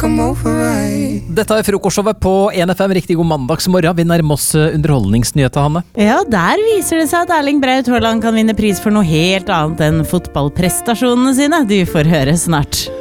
come over right. Dette er frokostshowet på 1FM. Riktig god mandagsmorgen. Vi nærmer oss underholdningsnyheter, Hanne. Ja, der viser det seg at Erling Braut Haaland kan vinne pris for noe helt annet enn fotballprestasjonene sine. Du får høre snart.